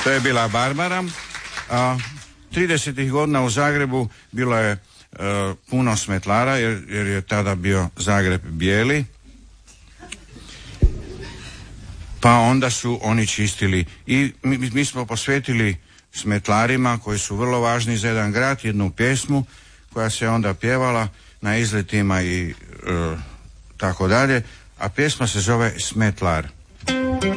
To je bila Barbara. 30. godina u Zagrebu bilo je puno smetlara jer je tada bio Zagreb bijeli. Pa onda su oni čistili i mi smo posvetili smetlarima koji su vrlo važni za jedan grad, jednu pjesmu koja se onda pjevala na izletima i tako dalje, a pjesma se zove Smetlar.